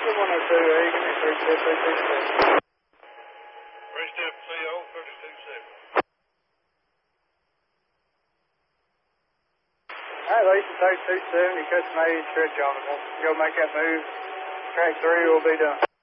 give me 3 step, 3 step CO, 32-7. Alright, Lisa, 32-7, you cut some 80 stretch on it. We'll go make that move. Track 3 will be done.